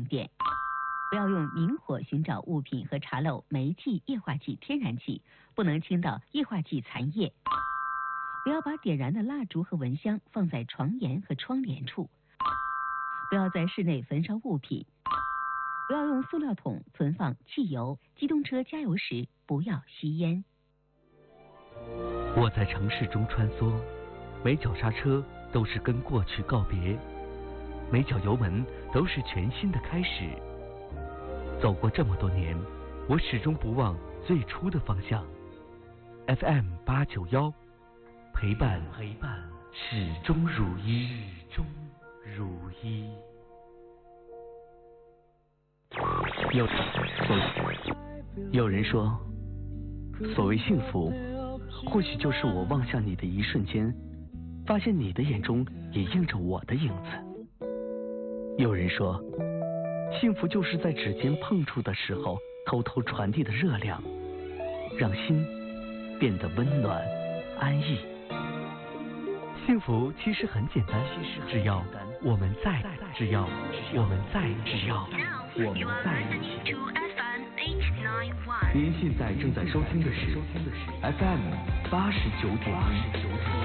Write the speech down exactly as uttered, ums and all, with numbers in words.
用电。不要用明火寻找物品和查漏煤气、液化气、天然气，不能倾倒液化气残液。不要把点燃的蜡烛和蚊香放在床沿和窗帘处。不要在室内焚烧物品。不要用塑料桶存放汽油。机动车加油时不要吸烟。 我在城市中穿梭，每脚刹车都是跟过去告别，每脚油门都是全新的开始。走过这么多年，我始终不忘最初的方向。F M 八九幺，陪伴陪伴始终如一，始终如一。有有人说，所谓幸福，或许就是我望向你的一瞬间，发现你的眼中也映着我的影子。有人说，幸福就是在指尖碰触的时候，偷偷传递的热量，让心变得温暖安逸。幸福其实很简单，只要我们在，只要我们在，只要我们在一起。您现在正在收听的是 F M 八十九点一。